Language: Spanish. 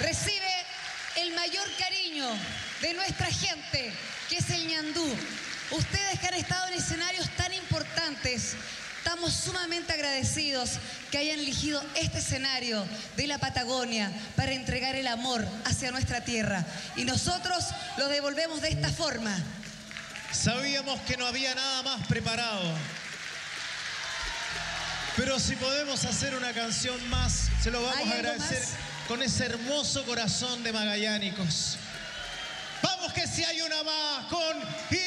recibe el mayor cariño de nuestra gente, que es el ñandú. Ustedes que han estado en escenarios tan importantes, estamos sumamente agradecidos que hayan elegido este escenario de la Patagonia para entregar el amor hacia nuestra tierra. Y nosotros lo devolvemos de esta forma. Sabíamos que no había nada más preparado. Pero si podemos hacer una canción más, se lo vamos a agradecer con ese hermoso corazón de magallánicos. Vamos que si hay una más con